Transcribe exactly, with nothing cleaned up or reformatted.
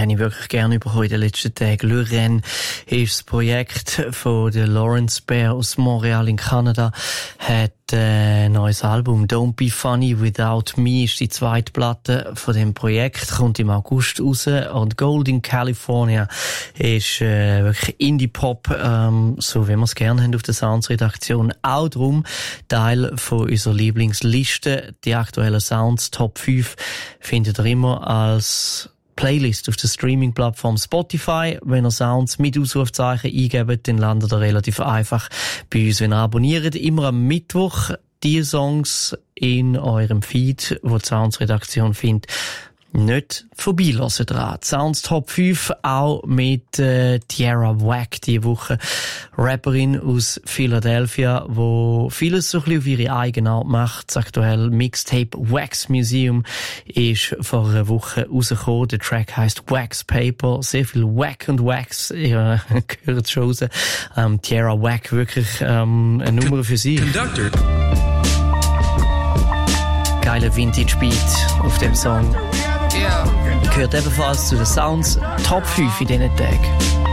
habe ich wirklich gerne bekommen in den letzten Tagen. Le Rennes ist das Projekt von der Lawrence Bear aus Montreal in Kanada, hat ein neues Album Don't Be Funny Without Me ist die zweite Platte von dem Projekt, kommt im August raus, und Gold in California ist äh, wirklich Indie-Pop, ähm, so wie wir es gerne haben auf der Sounds-Redaktion. Auch drum Teil von unserer Lieblingsliste. Die aktuellen Sounds Top fünf findet ihr immer als Playlist auf der Streaming-Plattform Spotify. Wenn ihr Sounds mit Ausrufzeichen eingebt, dann landet ihr relativ einfach bei uns. Wenn ihr abonniert, immer am Mittwoch die Songs in eurem Feed, wo die Sounds-Redaktion findet, nicht vorbeilassen dran. Sounds Top fünf auch mit äh, Tierra Whack die Woche. Rapperin aus Philadelphia, wo vieles so ein bisschen auf ihre eigene Art macht. Das aktuelle Mixtape Wax Museum ist vor einer Woche rausgekommen. Der Track heisst Wax Paper. Sehr viel Wack und Wax. Ihr hört es schon raus. Ähm, Tierra Whack, wirklich ähm, eine Nummer für sie. Conductor. Geiler Vintage-Beat auf dem Song. Yeah. Gehört ebenfalls zu den Sounds Top fünf in diesen Tagen.